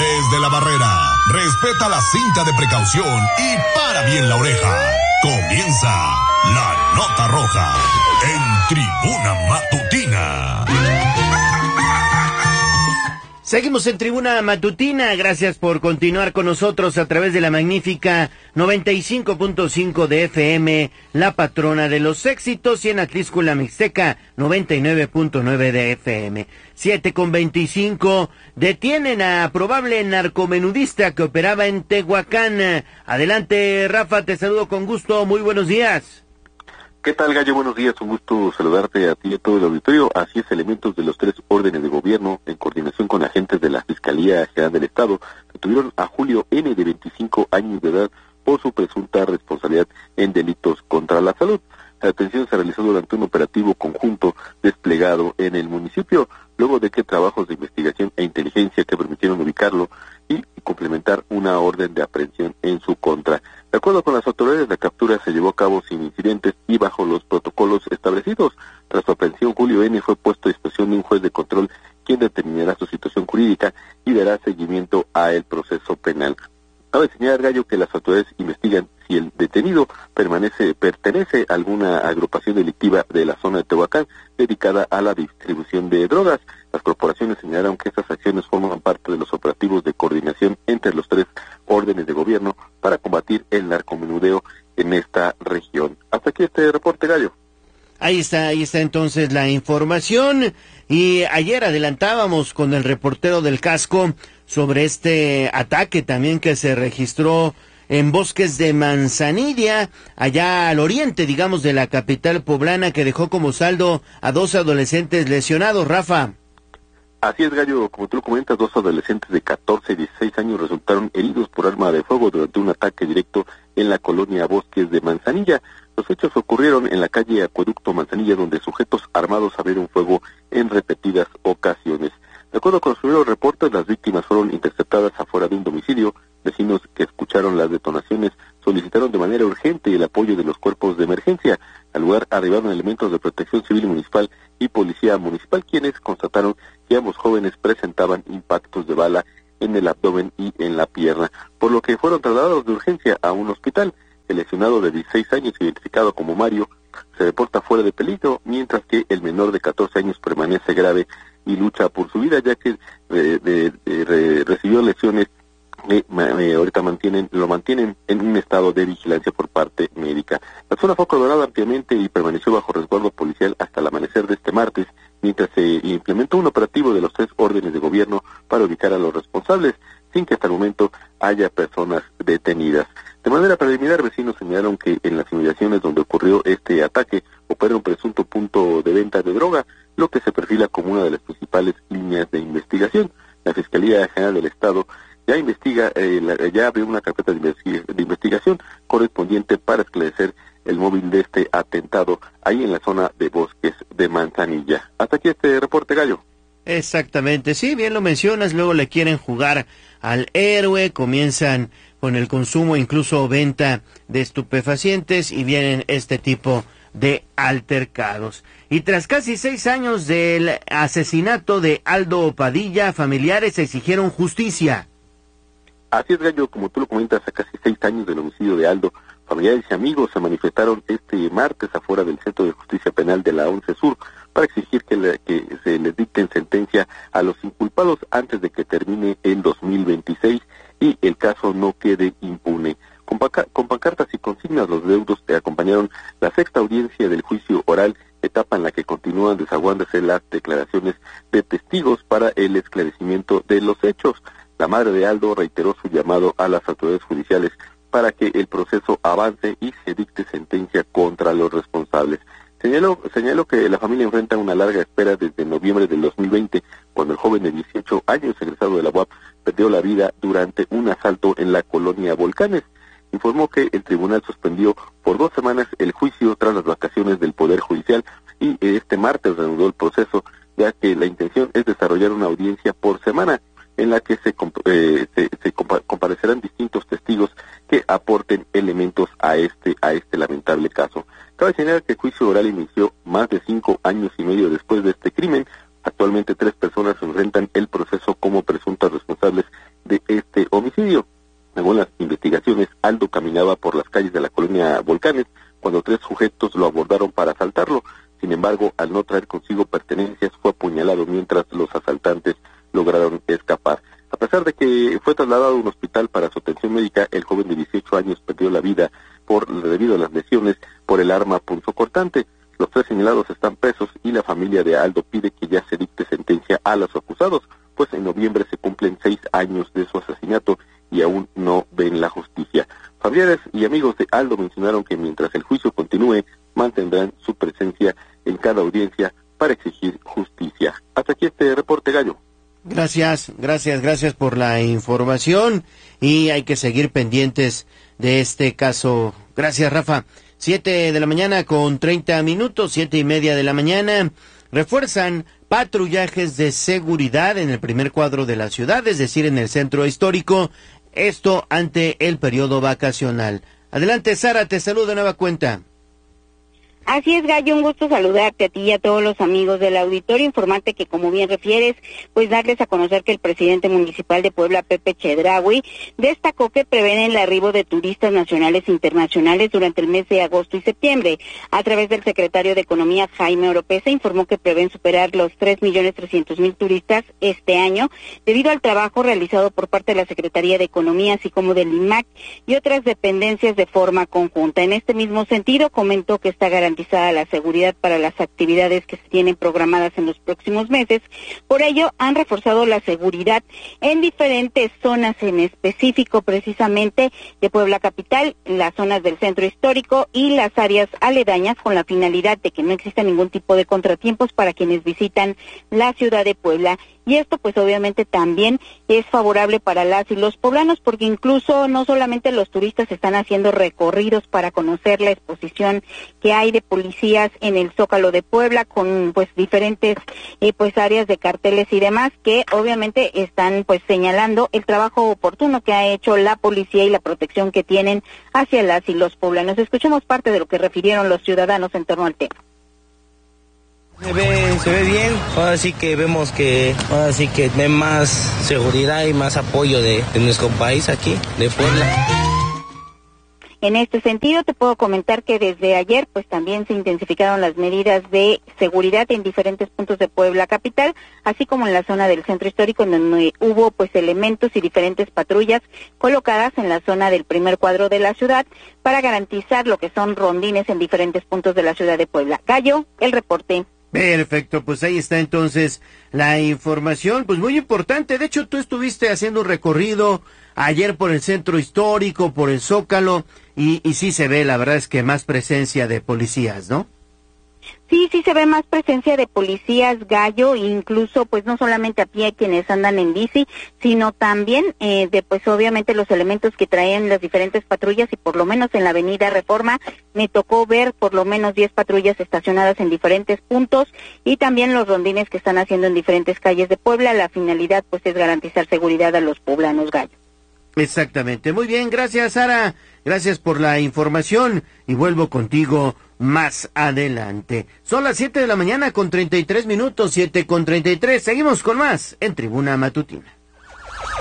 Desde la barrera, respeta la cinta de precaución y para bien la oreja. Comienza la Nota Roja en Tribuna Matutina. Seguimos en Tribuna Matutina, gracias por continuar con nosotros a través de la magnífica 95.5 de FM, la patrona de los éxitos, y en Atlixco-La Mixteca 99.9 de FM. 7:25, detienen a probable narcomenudista que operaba en Tehuacán. Adelante, Rafa, te saludo con gusto, muy buenos días. ¿Qué tal, Gallo? Buenos días, un gusto saludarte a ti y a todo el auditorio. Así es, elementos de los 3 órdenes de gobierno, en coordinación con agentes de la Fiscalía General del Estado, detuvieron a Julio N., de 25 años de edad, por su presunta responsabilidad en delitos contra la salud. La detención se realizó durante un operativo conjunto desplegado en el municipio, luego de que trabajos de investigación e inteligencia que permitieron ubicarlo y complementar una orden de aprehensión en su contra. De acuerdo con las autoridades, la captura se llevó a cabo sin incidentes y bajo los protocolos establecidos. Tras su aprehensión, Julio N. fue puesto a disposición de un juez de control, quien determinará su situación jurídica y dará seguimiento a el proceso penal. Cabe señalar, Gallo, que las autoridades investigan si el detenido pertenece a alguna agrupación delictiva de la zona de Tehuacán dedicada a la distribución de drogas. Las corporaciones señalaron que estas acciones forman parte de los operativos de coordinación entre los 3 órdenes de gobierno para combatir el narcomenudeo en esta región. Hasta aquí este reporte, Gallo. Ahí está entonces la información, y ayer adelantábamos con el reportero del casco sobre este ataque también que se registró en Bosques de Manzanilla, allá al oriente, digamos, de la capital poblana, que dejó como saldo a 2 adolescentes lesionados, Rafa. Así es, Gallo, como tú lo comentas, 2 adolescentes de 14 y 16 años resultaron heridos por arma de fuego durante un ataque directo en la colonia Bosques de Manzanilla. Los hechos ocurrieron en la calle Acueducto Manzanilla, donde sujetos armados abrieron fuego en repetidas ocasiones. De acuerdo con los primeros reportes, las víctimas fueron interceptadas afuera de un domicilio. Vecinos que escucharon las detonaciones solicitaron de manera urgente el apoyo de los cuerpos de emergencia. Al lugar arribaron elementos de Protección Civil Municipal y Policía Municipal, quienes constataron que ambos jóvenes presentaban impactos de bala en el abdomen y en la pierna, por lo que fueron trasladados de urgencia a un hospital. El lesionado de 16 años, identificado como Mario, se reporta fuera de peligro, mientras que el menor de 14 años permanece grave y lucha por su vida, ya que recibió lesiones que ahorita lo mantienen en un estado de vigilancia por parte médica. La zona fue acordonada ampliamente y permaneció bajo resguardo policial hasta el amanecer de este martes, mientras se implementó un operativo de los 3 órdenes de gobierno para ubicar a los responsables, sin que hasta el momento haya personas detenidas. De manera preliminar, vecinos señalaron que en las inmediaciones donde ocurrió este ataque opera un presunto punto de venta de droga, lo que se perfila como una de las principales líneas de investigación. La Fiscalía General del Estado ya abrió una carpeta de investigación correspondiente para esclarecer el móvil de este atentado ahí en la zona de Bosques de Manzanilla. Hasta aquí este reporte, Gallo. Exactamente, sí, bien lo mencionas, luego le quieren jugar al héroe, comienzan con el consumo, incluso venta de estupefacientes, y vienen este tipo de altercados. Y tras casi 6 años del asesinato de Aldo Padilla, familiares exigieron justicia. Así es, Gallo, como tú lo comentas, a casi 6 años del homicidio de Aldo, familiares y amigos se manifestaron este martes afuera del Centro de Justicia Penal de la 11 Sur para exigir que se les dicten sentencia a los inculpados antes de que termine el 2026 y el caso no quede impune. Con pancartas y consignas, los deudos acompañaron la 6ª audiencia del juicio oral, etapa en la que continúan desaguándose las declaraciones de testigos para el esclarecimiento de los hechos. La madre de Aldo reiteró su llamado a las autoridades judiciales para que el proceso avance y se dicte sentencia contra los responsables. Señaló que la familia enfrenta una larga espera desde noviembre del 2020, cuando el joven de 18 años, egresado de la UAP, perdió la vida durante un asalto en la colonia Volcanes. Informó que el tribunal suspendió por 2 semanas el juicio tras las vacaciones del Poder Judicial y este martes reanudó el proceso, ya que la intención es desarrollar una audiencia por semana en la que se comparecerán distintos testigos que aporten elementos a este lamentable caso. Cabe señalar que el juicio oral inició más de 5 años y medio después de este crimen. Actualmente 3 personas enfrentan el proceso como presuntas responsables de este homicidio. Según las investigaciones, Aldo caminaba por las calles de la colonia Volcanes cuando 3 sujetos lo abordaron para asaltarlo. Sin embargo, al no traer consigo pertenencias, fue apuñalado mientras los asaltantes lograron escapar. A pesar de que fue trasladado a un hospital para su atención médica, el joven de 18 años perdió la vida debido a las lesiones por el arma punzocortante. Los 3 señalados están presos y la familia de Aldo pide que ya se dicte sentencia a los acusados, pues en noviembre se cumplen 6 años de su asesinato y aún no ven la justicia. Familiares y amigos de Aldo mencionaron que mientras el juicio continúe, mantendrán su presencia en cada audiencia para exigir justicia. Hasta aquí este reporte, Gallo. Gracias por la información y hay que seguir pendientes de este caso. Gracias, Rafa. 7 de la mañana con 30 minutos, 7:30 de la mañana. Refuerzan patrullajes de seguridad en el primer cuadro de la ciudad, es decir, en el centro histórico. Esto ante el periodo vacacional. Adelante, Sara, te saludo de nueva cuenta. Así es, Gallo, un gusto saludarte a ti y a todos los amigos del auditorio, informarte que, como bien refieres, pues darles a conocer que el presidente municipal de Puebla, Pepe Chedraui, destacó que prevén el arribo de turistas nacionales e internacionales durante el mes de agosto y septiembre. A través del secretario de Economía, Jaime Oropesa, informó que prevén superar los 3.300.000 turistas este año, debido al trabajo realizado por parte de la Secretaría de Economía, así como del IMAC y otras dependencias de forma conjunta. En este mismo sentido, comentó que está garantizada la seguridad para las actividades que se tienen programadas en los próximos meses. Por ello, han reforzado la seguridad en diferentes zonas, en específico precisamente de Puebla capital, las zonas del centro histórico y las áreas aledañas, con la finalidad de que no exista ningún tipo de contratiempos para quienes visitan la ciudad de Puebla. Y esto pues obviamente también es favorable para las y los poblanos, porque incluso no solamente los turistas están haciendo recorridos para conocer la exposición que hay de policías en el Zócalo de Puebla, con pues diferentes pues áreas de carteles y demás, que obviamente están pues señalando el trabajo oportuno que ha hecho la policía y la protección que tienen hacia las y los poblanos. Escuchemos parte de lo que refirieron los ciudadanos en torno al tema. Se ve bien, ahora sí que vemos que hay más seguridad y más apoyo de nuestro país aquí, de Puebla. En este sentido, te puedo comentar que desde ayer, pues también se intensificaron las medidas de seguridad en diferentes puntos de Puebla capital, así como en la zona del centro histórico, en donde hubo pues elementos y diferentes patrullas colocadas en la zona del primer cuadro de la ciudad para garantizar lo que son rondines en diferentes puntos de la ciudad de Puebla. Gallo, el reporte. Perfecto, pues ahí está entonces la información, pues muy importante. De hecho, tú estuviste haciendo un recorrido ayer por el centro histórico, por el Zócalo, y sí se ve, la verdad es que más presencia de policías, ¿no? Sí se ve más presencia de policías, Gallo, incluso pues no solamente a pie quienes andan en bici, sino también de pues obviamente los elementos que traen las diferentes patrullas, y por lo menos en la avenida Reforma me tocó ver por lo menos 10 patrullas estacionadas en diferentes puntos, y también los rondines que están haciendo en diferentes calles de Puebla. La finalidad pues es garantizar seguridad a los poblanos, Gallo. Exactamente. Muy bien, gracias, Sara. Gracias por la información y vuelvo contigo más adelante. Son las 7 de la mañana con 33 minutos, 7:33. Seguimos con más en Tribuna Matutina.